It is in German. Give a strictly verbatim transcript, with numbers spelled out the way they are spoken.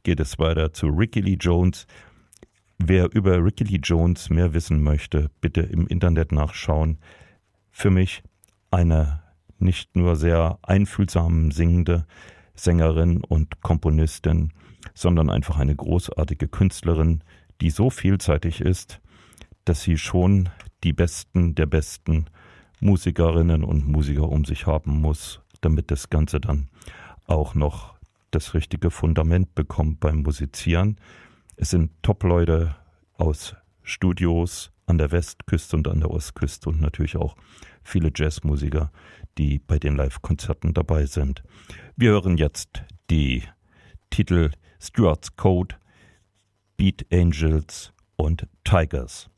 geht es weiter zu Rickie Lee Jones. Wer über Rickie Lee Jones mehr wissen möchte, bitte im Internet nachschauen. Für mich eine nicht nur sehr einfühlsam singende Sängerin und Komponistin, sondern einfach eine großartige Künstlerin, die so vielseitig ist, dass sie schon die Besten der besten Musikerinnen und Musiker um sich haben muss, damit das Ganze dann auch noch das richtige Fundament bekommt beim Musizieren. Es sind Top-Leute aus Studios an der Westküste und an der Ostküste und natürlich auch viele Jazzmusiker, die bei den Live-Konzerten dabei sind. Wir hören jetzt die Titel Stuart's Code, Beat Angels und Tigers.